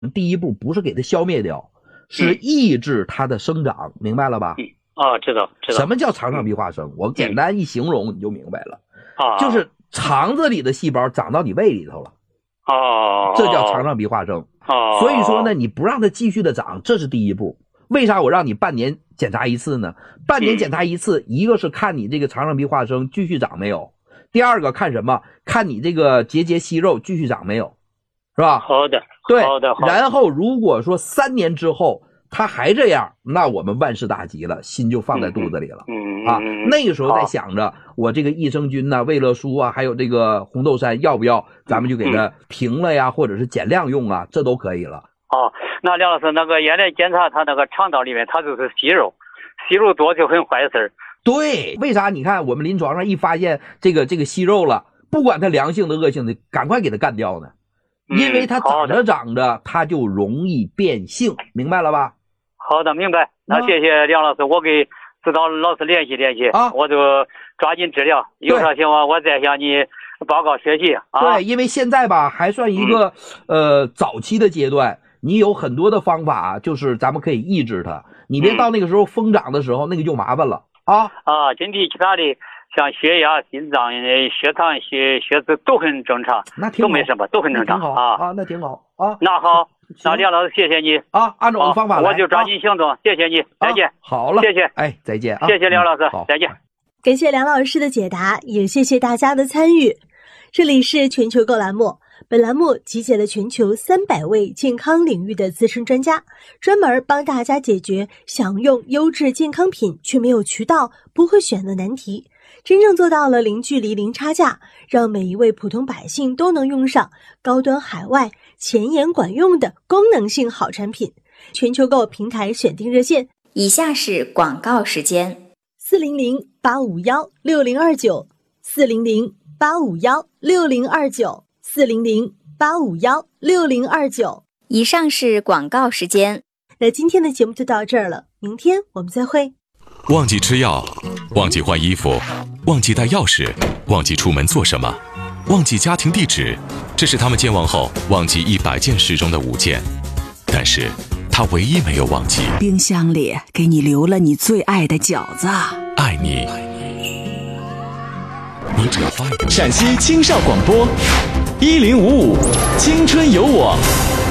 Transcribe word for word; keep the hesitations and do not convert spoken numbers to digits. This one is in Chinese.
第一步不是给它消灭掉，是抑制它的生长，明白了吧？ 嗯，哦，知道知道。 什么叫肠上壁化生？我简单一形容你就明白了。 啊， 就是肠子里的细胞长到你胃里头了。 哦， 这叫肠上壁化生。 哦， 所以说呢，你不让它继续的长，这是第一步。为啥我让你半年检查一次呢？半年检查一次，一个是看你这个肠上壁化生继续长没有，第二个看什么？看你这个结节息肉继续长没有，是吧？ 好的， 对， 好的，好的。 然后如果说三年之后它还这样，那我们万事大吉了，心就放在肚子里了。 嗯啊，那个时候再想着我这个益生菌呐、卫乐舒啊，还有这个红豆杉要不要，咱们就给它平了呀， 嗯、 或者是减量用啊，这都可以了。 哦，那梁老师，那个原来检查他那个肠道里面，他就是息肉，息肉多就很坏事。 对，为啥？你看我们临床上一发现这个这个息肉了，不管它良性的恶性的，赶快给它干掉呢，因为它长着长着，它就容易变性，明白了吧？ 好的，明白。那谢谢梁老师，我给指导老师联系联系啊，我就抓紧治疗，有啥情况我再向你报告学习啊。 对，因为现在吧还算一个、嗯、呃早期的阶段。你有很多的方法，就是咱们可以抑制它。你别到那个时候疯长的时候，嗯、那个就麻烦了啊！ 啊，身体其他的像血压、心脏、血糖、血血脂都很正常， 那挺好， 都没什么，都很正常啊啊，那挺好啊。 那好，那梁老师谢谢你啊，按照我的方法来， 我就抓紧行动，啊、谢谢你，再见。 啊、好了， 谢谢， 哎，再见啊！ 谢谢梁老师， 嗯、 再见。 感谢梁老师的解答，也谢谢大家的参与。这里是全球购栏目。本栏目集结了全球三百位健康领域的资深专家，专门帮大家解决想用优质健康品却没有渠道、不会选的难题，真正做到了零距离、零差价，让每一位普通百姓都能用上高端海外、前沿管用的功能性好产品。全球购平台选定热线： 以下是广告时间： 四零零八五幺六零二九，四零零八五幺六零二九。四零零八五幺六零二九。 以上是广告时间。 那今天的节目就到这儿了，明天我们再会。 忘记吃药，忘记换衣服，忘记带钥匙，忘记出门做什么，忘记家庭地址，这是他们健忘后忘记一百件事中的五件，但是他唯一没有忘记， 冰箱里给你留了你最爱的饺子。 爱你，你只要发一个。 陕西青少广播一零五五青春有我。